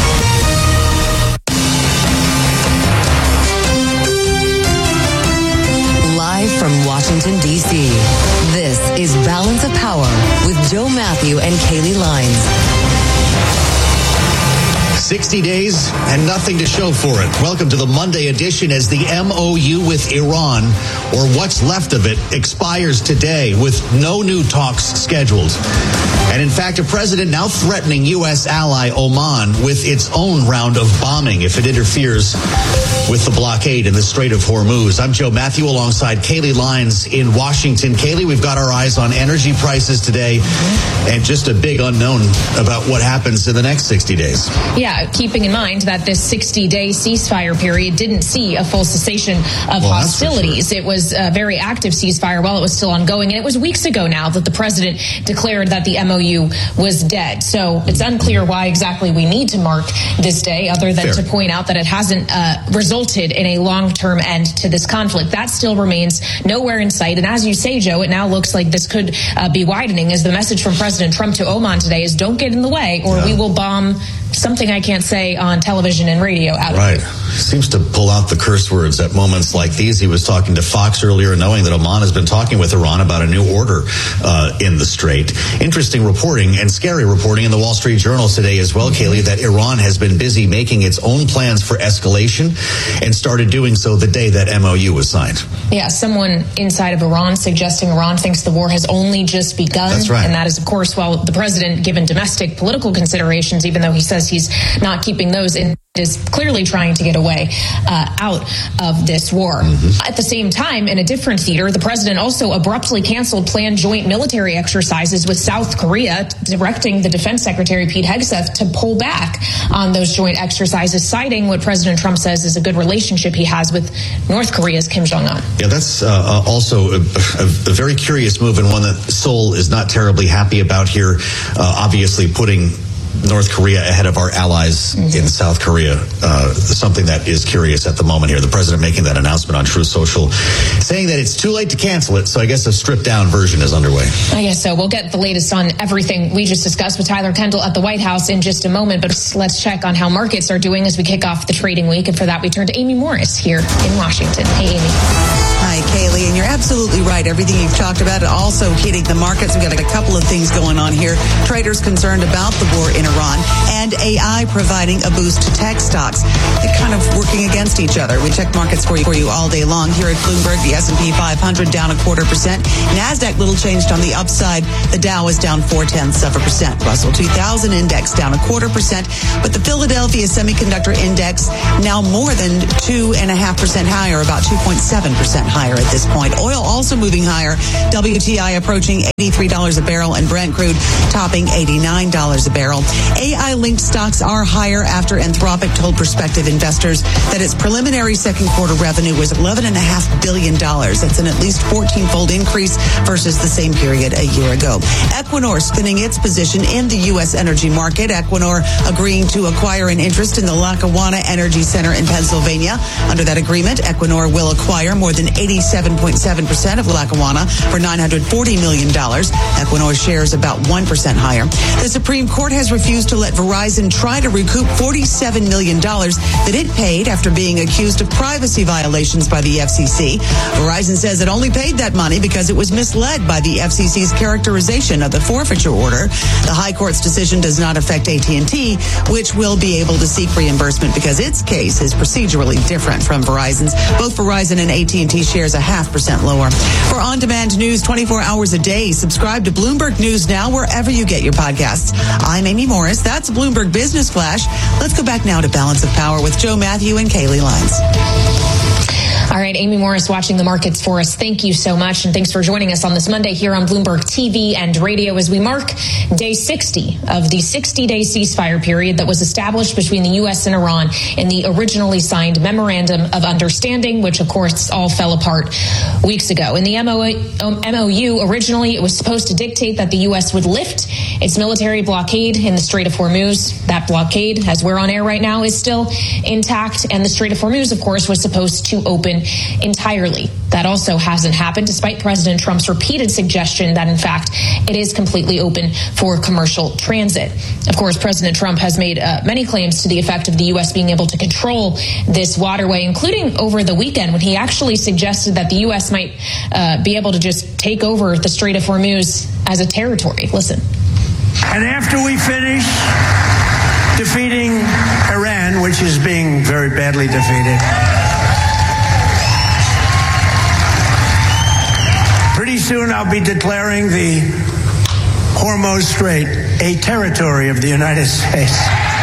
Live from Washington, D.C. This is Balance of Power with Joe Matthew and Kaylee Lines. 60 days and nothing to show for it. Welcome to the Monday edition as the MOU with Iran, or what's left of it, expires today with no new talks scheduled. And in fact, a president now threatening U.S. ally Oman with its own round of bombing if it interferes with the blockade in the Strait of Hormuz. I'm Joe Matthew alongside Kaylee Lines in Washington. Kaylee, we've got our eyes on energy prices today and just a big unknown about what happens in the next 60 days. Yeah, keeping in mind that this 60-day ceasefire period didn't see a full cessation of hostilities. It was a very active ceasefire while it was still ongoing. And it was weeks ago now that the president declared that the MOU was dead. So it's unclear why exactly we need to mark this day, other than to point out that it hasn't resulted in a long-term end to this conflict. That still remains nowhere in sight. And as you say, Joe, it now looks like this could be widening, as the message from President Trump to Oman today is don't get in the way or we will bomb something I can't say on television and radio out of here. seems to pull out the curse words at moments like these. He was talking to Fox earlier, knowing that Oman has been talking with Iran about a new order in the Strait. Interesting reporting and scary reporting in the Wall Street Journal today as well, Kaylee, that Iran has been busy making its own plans for escalation and started doing so the day that MOU was signed. Yeah, someone inside of Iran suggesting Iran thinks the war has only just begun. That's right. And that is, of course, while the president, given domestic political considerations, even though he says he's not keeping those in, is clearly trying to get away out of this war. At the same time, in a different theater, the president also abruptly canceled planned joint military exercises with South Korea, directing the defense secretary, Pete Hegseth, to pull back on those joint exercises, citing what President Trump says is a good relationship he has with North Korea's Kim Jong-un. Yeah, that's also a very curious move, and one that Seoul is not terribly happy about here, obviously putting North Korea ahead of our allies in South Korea. Something that is curious at the moment here. The president making that announcement on Truth Social, saying that it's too late to cancel it. So I guess a stripped down version is underway. I guess so. We'll get the latest on everything we just discussed with Tyler Kendall at the White House in just a moment. But let's check on how markets are doing as we kick off the trading week. And for that, we turn to Amy Morris here in Washington. Hey, Amy. Hi, Kaylee. And you're absolutely right. Everything you've talked about also hitting the markets. We've got a couple of things going on here. Traders concerned about the war in Iran and AI providing a boost to tech stocks. They're kind of working against each other. We check markets for you all day long. Here at Bloomberg, the S&P 500 down 0.25%. NASDAQ little changed on the upside. The Dow is down 0.4%. Russell 2000 index down 0.25%. But the Philadelphia Semiconductor Index now more than 2.5% higher, about 2.7% higher at this point. Oil also moving higher. WTI approaching $83 a barrel and Brent crude topping $89 a barrel. AI-linked stocks are higher after Anthropic told prospective investors that its preliminary second quarter revenue was $11.5 billion. That's an at least 14-fold increase versus the same period a year ago. Equinor spinning its position in the U.S. energy market. Equinor agreeing to acquire an interest in the Lackawanna Energy Center in Pennsylvania. Under that agreement, Equinor will acquire more than 87.7% of Lackawanna for $940 million. Equinor shares about 1% higher. The Supreme Court has refused to let Verizon try to recoup $47 million that it paid after being accused of privacy violations by the FCC. Verizon says it only paid that money because it was misled by the FCC's characterization of the forfeiture order. The High Court's decision does not affect AT&T, which will be able to seek reimbursement because its case is procedurally different from Verizon's. Both Verizon and AT&T shares 0.5% lower. For on-demand news 24 hours a day, subscribe to Bloomberg News Now wherever you get your podcasts. I'm Amy Morris. That's Bloomberg Business Flash. Let's go back now to Balance of Power with Joe Matthew and Kaylee Lyons. All right, Amy Morris watching the markets for us. Thank you so much. And thanks for joining us on this Monday here on Bloomberg TV and radio as we mark day 60 of the 60-day ceasefire period that was established between the U.S. and Iran in the originally signed Memorandum of Understanding, which, of course, all fell apart weeks ago. In the MOU, originally, it was supposed to dictate that the U.S. would lift its military blockade in the Strait of Hormuz. That blockade, as we're on air right now, is still intact. And the Strait of Hormuz, of course, was supposed to open entirely. That also hasn't happened, despite President Trump's repeated suggestion that, in fact, it is completely open for commercial transit. Of course, President Trump has made many claims to the effect of the U.S. being able to control this waterway, including over the weekend when he actually suggested that the U.S. might be able to just take over the Strait of Hormuz as a territory. Listen. And after we finish defeating Iran, which is being very badly defeated, pretty soon I'll be declaring the Hormuz Strait a territory of the United States.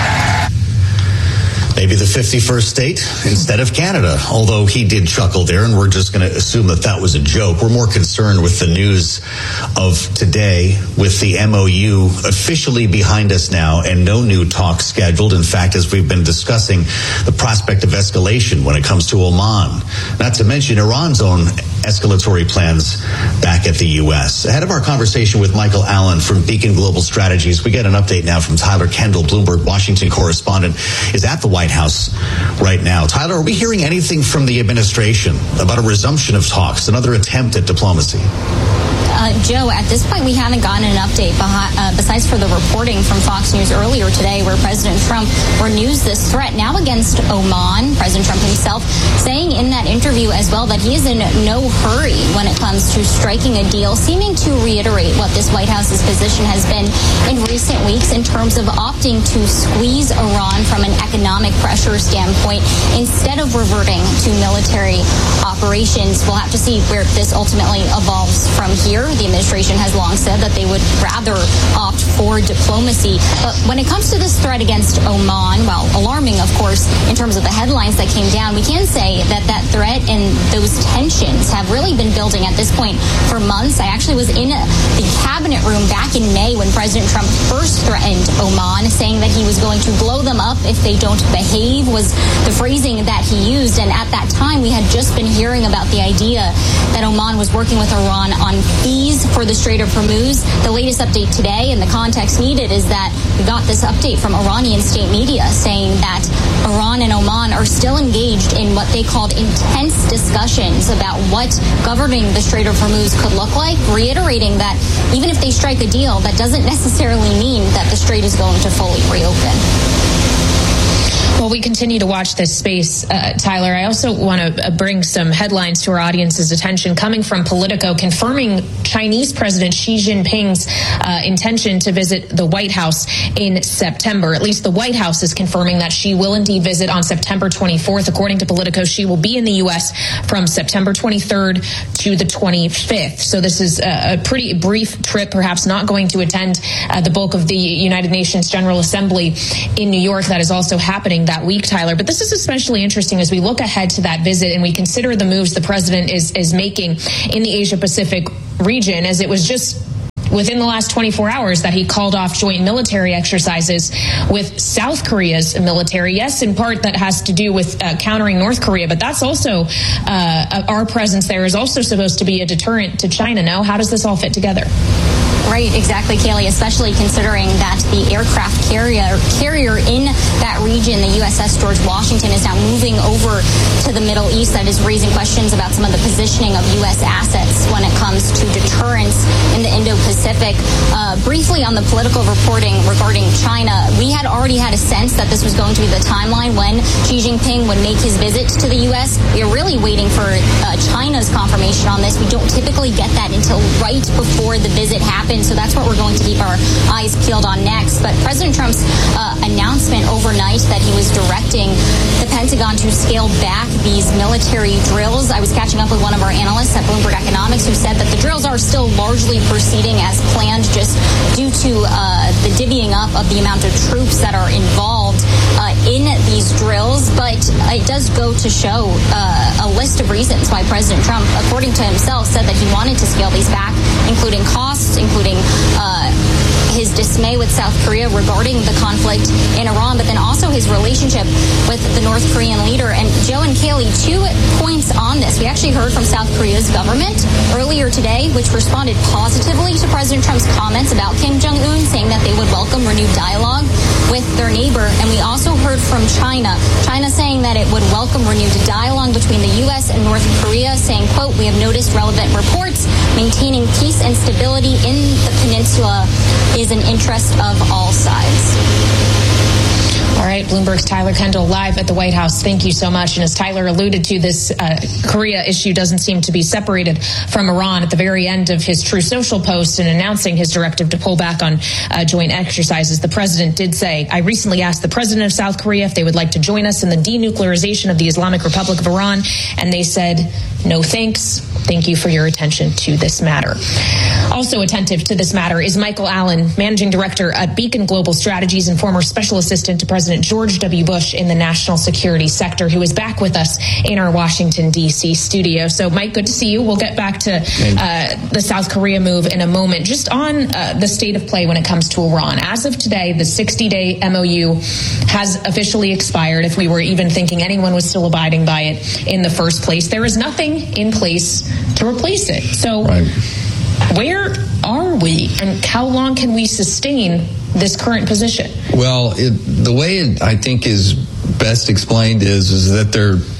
Maybe the 51st state instead of Canada, although he did chuckle there, and we're just going to assume that that was a joke. We're more concerned with the news of today with the MOU officially behind us now and no new talks scheduled. In fact, as we've been discussing, the prospect of escalation when it comes to Oman, not to mention Iran's own escalatory plans back at the U.S. Ahead of our conversation with Michael Allen from Beacon Global Strategies, we get an update now from Tyler Kendall, Bloomberg Washington correspondent, is at the White House right now. Tyler, are we hearing anything from the administration about a resumption of talks, another attempt at diplomacy? Joe, at this point, we haven't gotten an update besides for the reporting from Fox News earlier today where President Trump renews this threat now against Oman. President Trump himself saying in that interview as well that he is in no hurry when it comes to striking a deal, seeming to reiterate what this White House's position has been in recent weeks in terms of opting to squeeze Iran from an economic pressure standpoint instead of reverting to military operations. We'll have to see where this ultimately evolves from here. The administration has long said that they would rather opt for diplomacy. But when it comes to this threat against Oman, while alarming, of course, in terms of the headlines that came down, we can say that that threat and those tensions have really been building at this point for months. I actually was in the cabinet room back in May when President Trump first threatened Oman, saying that he was going to blow them up if they don't behave, was the phrasing that he used. And at that time, we had just been hearing about the idea that Oman was working with Iran on fees for the Strait of Hormuz. The latest update today, and the context needed, is that we got this update from Iranian state media saying that Iran and Oman are still engaged in what they called intense discussions about what governing the Strait of Hormuz could look like, reiterating that even if they strike a deal, that doesn't necessarily mean that the strait is going to fully reopen. Well, we continue to watch this space, Tyler. I also want to bring some headlines to our audience's attention coming from Politico, confirming Chinese President Xi Jinping's intention to visit the White House in September. At least the White House is confirming that she will indeed visit on September 24th. According to Politico, she will be in the U.S. from September 23rd to the 25th. So this is a pretty brief trip, perhaps not going to attend the bulk of the United Nations General Assembly in New York. That is also happening that week, Tyler. But this is especially interesting as we look ahead to that visit and we consider the moves the president is making in the Asia Pacific region, as it was just within the last 24 hours that he called off joint military exercises with South Korea's military. Yes, in part that has to do with countering North Korea, but that's also our presence there is also supposed to be a deterrent to China. Now, how does this all fit together? Right, exactly, Kaylee, especially considering that the aircraft carrier in that region, the USS George Washington, is now moving over to the Middle East. That is raising questions about some of the positioning of U.S. assets when it comes to deterrence in the Indo-Pacific. Briefly on the political reporting regarding China, we had already had a sense that this was going to be the timeline when Xi Jinping would make his visit to the U.S. We are really waiting for China's confirmation on this. We don't typically get that until right before the visit happens. So that's what we're going to keep our eyes peeled on next. But President Trump's announcement overnight that he was directing the Pentagon to scale back these military drills. I was catching up with one of our analysts at Bloomberg Economics who said that the drills are still largely proceeding as planned, just due to the divvying up of the amount of troops that are involved in these drills. But it does go to show a list of reasons why President Trump, according to himself, said that he wanted to scale these back, including costs, including his dismay with South Korea regarding the conflict in Iran, but then also his relationship with the North Korean leader. And Joe and Kaylee, 2 points on this. We actually heard from South Korea's government earlier today, which responded positively to President Trump's comments about Kim Jong-un, saying that they would welcome renewed dialogue with their neighbor. And we also heard from China saying that it would welcome renewed dialogue between the U.S. and North Korea, saying, quote, "We have noticed relevant reports. Maintaining peace and stability in the peninsula is an interest of all sides." All right, Bloomberg's Tyler Kendall live at the White House. Thank you so much. And as Tyler alluded to, this Korea issue doesn't seem to be separated from Iran. At the very end of his True Social post and announcing his directive to pull back on joint exercises, the president did say, "I recently asked the president of South Korea if they would like to join us in the denuclearization of the Islamic Republic of Iran, and they said, no thanks. Thank you for your attention to this matter." Also attentive to this matter is Michael Allen, managing director at Beacon Global Strategies and former special assistant to President George W. Bush in the national security sector, who is back with us in our Washington, D.C. studio. So, Mike, good to see you. We'll get back to the South Korea move in a moment. Just on the state of play when it comes to Iran. As of today, the 60-day MOU has officially expired, if we were even thinking anyone was still abiding by it in the first place. There is nothing in place to replace it. So where are we, and how long can we sustain this current position? Well, the way it, I think, is best explained is that they're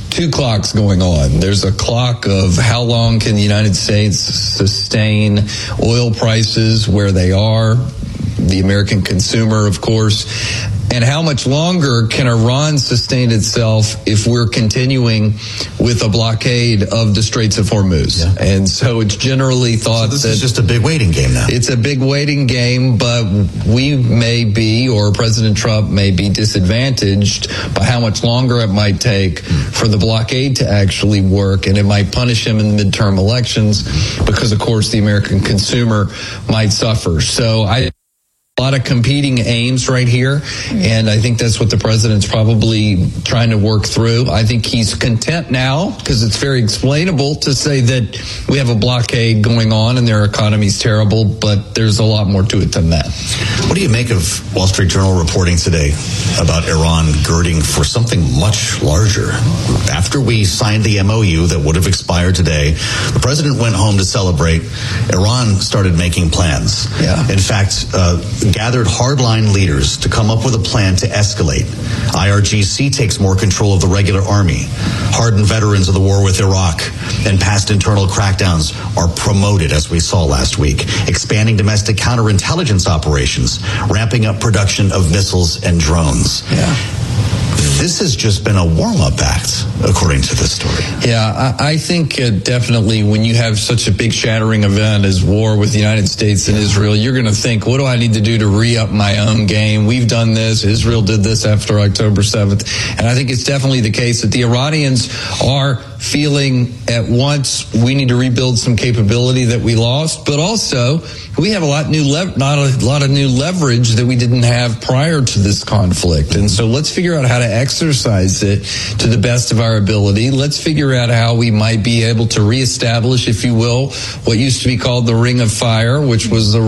two clocks going on. There's a clock of how long can the United States sustain oil prices where they are, the American consumer, of course, and how much longer can Iran sustain itself if we're continuing with a blockade of the Straits of Hormuz? Yeah. And so it's generally thought this is just a big waiting game now. It's a big waiting game, but we may be, or President Trump may be, disadvantaged by how much longer it might take for the blockade to actually work, and it might punish him in the midterm elections because, of course, the American consumer might suffer. So a lot of competing aims right here, and I think that's what the president's probably trying to work through. I think he's content now because it's very explainable to say that we have a blockade going on and their economy's terrible, but there's a lot more to it than that. What do you make of Wall Street Journal reporting today about Iran girding for something much larger? After we signed the MOU that would have expired today, the president went home to celebrate. Iran started making plans. Yeah. In fact, gathered hardline leaders to come up with a plan to escalate. IRGC takes more control of the regular army. Hardened veterans of the war with Iraq and past internal crackdowns are promoted, as we saw last week, expanding domestic counterintelligence operations, ramping up production of missiles and drones. Yeah. This has just been a warm-up act, according to this story. Yeah, I think definitely when you have such a big shattering event as war with the United States and Israel, you're going to think, what do I need to do to re-up my own game? We've done this. Israel did this after October 7th. And I think it's definitely the case that the Iranians are feeling at once we need to rebuild some capability that we lost, but also we have a lot of new leverage that we didn't have prior to this conflict. And so let's figure out how to exercise it to the best of our ability. Let's figure out how we might be able to reestablish, if you will, what used to be called the Ring of Fire, which was the